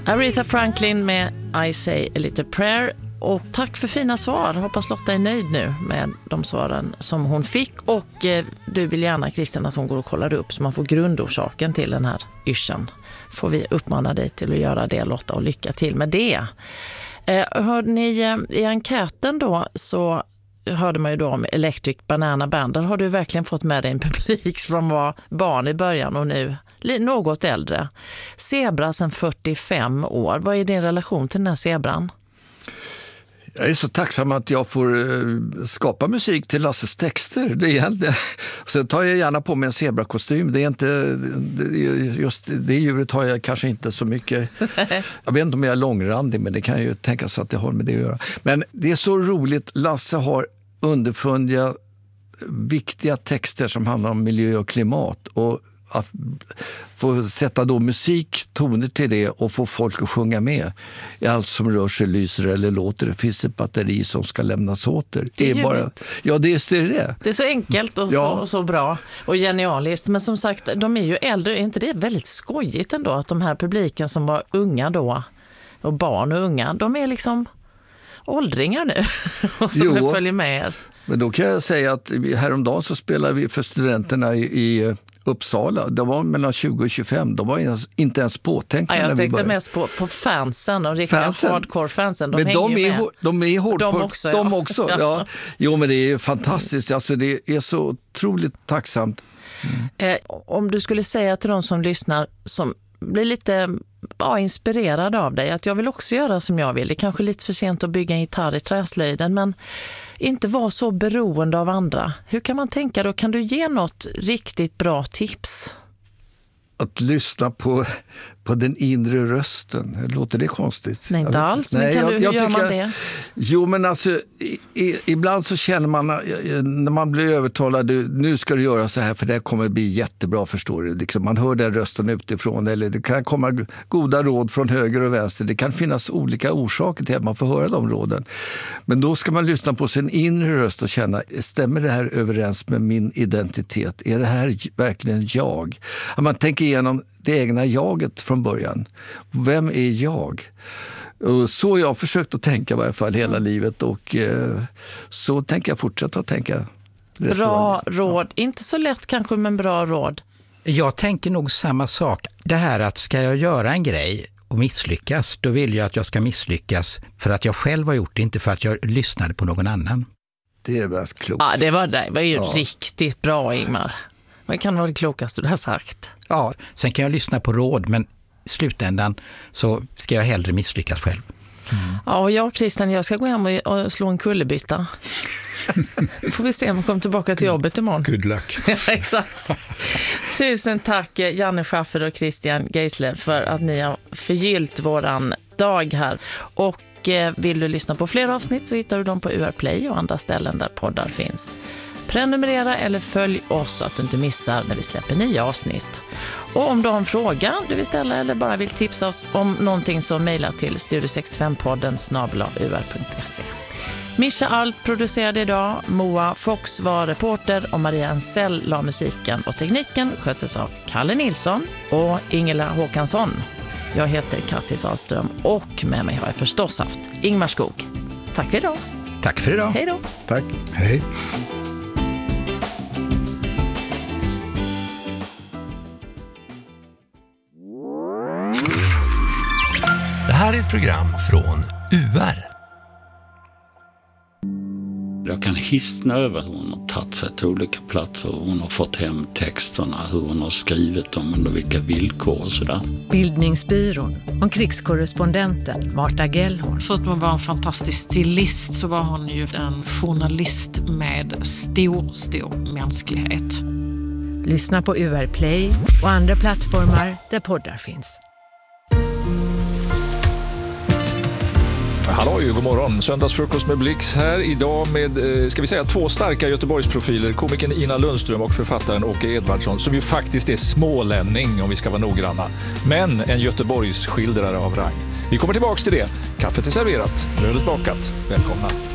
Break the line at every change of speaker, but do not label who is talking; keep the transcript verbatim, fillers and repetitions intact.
Aretha Franklin med I Say a Little Prayer. Och tack för fina svar. Hoppas Lotta är nöjd nu med de svaren som hon fick. Och eh, du vill gärna, Christian, att hon går och kollar upp så man får grundorsaken till den här yrseln. Får vi uppmana dig till att göra det, Lotta, och lycka till med det. Eh, hörde ni eh, i enkäten då så hörde man ju då om Electric Banana Band. Där har du verkligen fått med dig en publik som var barn i början och nu något äldre. Zebra sedan fyrtiofem år. Vad är din relation till den här zebran?
Jag är så tacksam att jag får skapa musik till Lasses texter. Det är det. Sen tar jag gärna på mig en zebrakostym. Det är inte, just det djuret har jag kanske inte så mycket. Jag vet inte om jag är långrandig, men det kan ju tänkas att det har med det att göra. Men det är så roligt. Lasse har underfundiga, viktiga texter som handlar om miljö och klimat. Och att få sätta då musik, toner till det och få folk att sjunga med i allt som rör sig, lyser eller låter. Det finns ett batteri som ska lämnas åter.
Det är,
det är bara, ja, det är det.
Det är så enkelt och så, ja. och så bra och genialiskt. Men som sagt, de är ju äldre. Är inte det väldigt skojigt ändå att de här publiken som var unga då och barn och unga, de är liksom åldringar nu och som jo, följer med er.
Men då kan jag säga att häromdagen så spelar vi för studenterna i, i Uppsala. Det var mellan tjugo och tjugofem. De var ens, inte ens påtänkta.
Ja, jag
när vi
tänkte mest på, på fansen och riktiga fansen. Hardcore-fansen. De
men de är,
med.
de är hardcore.
De också.
De
ja.
också ja. Ja. Jo, men det är fantastiskt. Alltså, det är så otroligt tacksamt.
Mm. Eh, om du skulle säga till de som lyssnar som blir lite ja, inspirerade av dig att jag vill också göra som jag vill. Det är kanske lite för sent att bygga en gitarr i träslöjden, men inte vara så beroende av andra. Hur kan man tänka då? Kan du ge något riktigt bra tips?
Att lyssna på, på den inre rösten. Låter det konstigt?
Nej, inte alls. Men
Nej,
kan
jag,
du, hur
jag
gör
tycker,
man det?
Jo, men alltså i, i, ibland så känner man när man blir övertalad, nu ska du göra så här för det kommer bli jättebra, förstår du. Liksom, man hör den rösten utifrån eller det kan komma goda råd från höger och vänster. Det kan finnas olika orsaker till att man får höra de råden. Men då ska man lyssna på sin inre röst och känna, stämmer det här överens med min identitet? Är det här verkligen jag? Att man tänker igenom det egna jaget från början. Vem är jag? Och så har jag försökt att tänka i varje fall hela livet och eh, så tänker jag fortsätta att tänka.
Bra råd. Ja. Inte så lätt kanske, men bra råd.
Jag tänker nog samma sak. Det här att ska jag göra en grej och misslyckas, då vill jag att jag ska misslyckas för att jag själv har gjort det, inte för att jag lyssnade på någon annan.
Det är väl klokt.
Ja, det var, det var ju
ja.
riktigt bra, Ingmar. Det kan vara det klokaste du har sagt.
Ja, sen kan jag lyssna på råd, men i slutändan så ska jag hellre misslyckas själv.
Mm. Ja, och jag och Christian, jag ska gå hem och, och slå en kullerbytta. Får vi se om vi kommer tillbaka till jobbet imorgon.
Good luck.
Ja, exakt. Tusen tack Janne Schaffer och Christian Geisler för att ni har förgyllt våran dag här. Och eh, vill du lyssna på fler avsnitt så hittar du dem på U R Play och andra ställen där poddar finns. Prenumerera eller följ oss så att du inte missar när vi släpper nya avsnitt. Och om du har en fråga du vill ställa eller bara vill tipsa om någonting så mejla till studio sextiofem podden snabel-a u r punkt se. Mischa Alt producerade idag, Moa Fox var reporter och Maria Ansell la musiken och tekniken sköttes av Kalle Nilsson och Ingela Håkansson. Jag heter Kattis Ahlström och med mig har jag förstås haft Ingmar Skog. Tack för idag.
Tack för idag.
Hej då.
Tack.
Hej.
Det här är ett program från U R.
Jag kan hisna över hur hon har tagit sig till olika platser, hur hon har fått hem texterna, hur hon har skrivit dem, under vilka villkor och sådär.
Bildningsbyrån om krigskorrespondenten Marta Gellhorn.
För att man var en fantastisk stilist så var hon ju en journalist med stor, stor mänsklighet.
Lyssna på U R Play och andra plattformar där poddar finns.
Hallå, god morgon. Söndagsfrukost med Blix här idag med, ska vi säga, två starka Göteborgsprofiler. Komikern Ina Lundström och författaren Åke Edvardsson, som ju faktiskt är smålänning om vi ska vara noggranna. Men en Göteborgs skildrare av rang. Vi kommer tillbaka till det. Kaffet är serverat, brödet bakat. Välkomna.